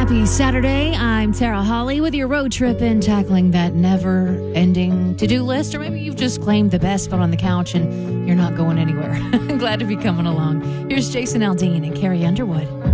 Happy Saturday. I'm Tara Holly with your road trip and tackling that never-ending to-do list. Or maybe you've just claimed the best spot on the couch and you're not going anywhere. Glad to be coming along. Here's Jason Aldean and Carrie Underwood.